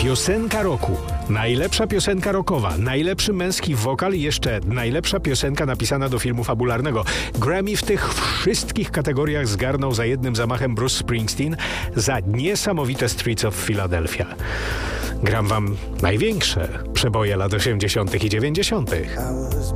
Piosenka roku, najlepsza piosenka rockowa, najlepszy męski wokal i jeszcze najlepsza piosenka napisana do filmu fabularnego. Grammy w tych wszystkich kategoriach zgarnął za jednym zamachem Bruce Springsteen za niesamowite Streets of Philadelphia. Gram wam największe przeboje lat 80. i 90.